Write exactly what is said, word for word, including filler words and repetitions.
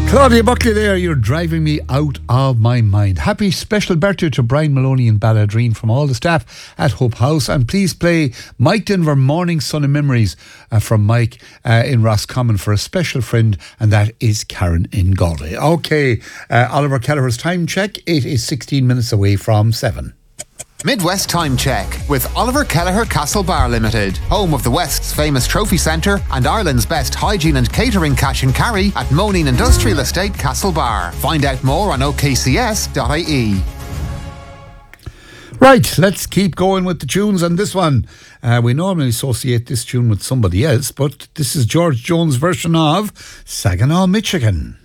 Claudia Buckley there, you're driving me out of my mind. Happy special birthday to Brian Maloney and Balladreen from all the staff at Hope House. And please play Mike Denver, Morning Sun and Memories uh, from Mike uh, in Roscommon for a special friend, and that is Karen in Galway. Okay, uh, Oliver Kelleher's time check. It is sixteen minutes away from seven. Midwest Time Check with Oliver Kelleher Castlebar Limited, home of the West's famous trophy centre and Ireland's best hygiene and catering cash and carry at Moneen Industrial Estate, Castlebar. Find out more on o k c s dot i e. Right, let's keep going with the tunes on this one. Uh, we normally associate this tune with somebody else, but this is George Jones' version of Saginaw, Michigan.